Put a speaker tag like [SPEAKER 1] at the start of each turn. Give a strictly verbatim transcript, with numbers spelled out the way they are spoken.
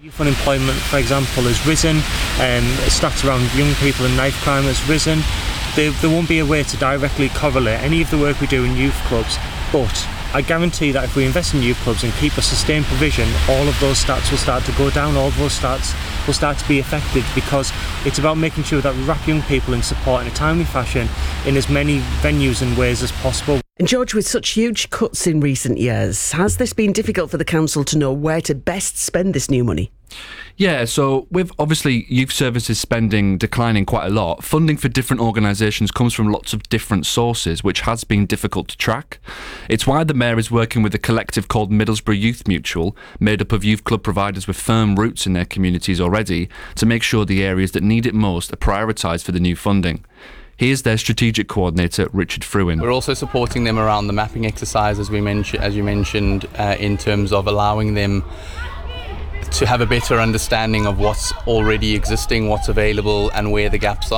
[SPEAKER 1] Youth unemployment, for example, has risen, um, stats around young people and knife crime has risen. There, there won't be a way to directly correlate any of the work we do in youth clubs, but I guarantee that if we invest in youth clubs and keep a sustained provision, all of those stats will start to go down, all of those stats will start to be affected, because it's about making sure that we wrap young people in support in a timely fashion in as many venues and ways as possible.
[SPEAKER 2] And George, with such huge cuts in recent years, has this been difficult for the council to know where to best spend this new money?
[SPEAKER 3] Yeah, so with obviously youth services spending declining quite a lot, funding for different organisations comes from lots of different sources, which has been difficult to track. It's why the Mayor is working with a collective called Middlesbrough Youth Mutual, made up of youth club providers with firm roots in their communities already, to make sure the areas that need it most are prioritised for the new funding. Here's their strategic coordinator, Richard Fruin.
[SPEAKER 4] We're also supporting them around the mapping exercise, as we mentioned, as you mentioned, uh, in terms of allowing them to have a better understanding of what's already existing, what's available, and where the gaps are.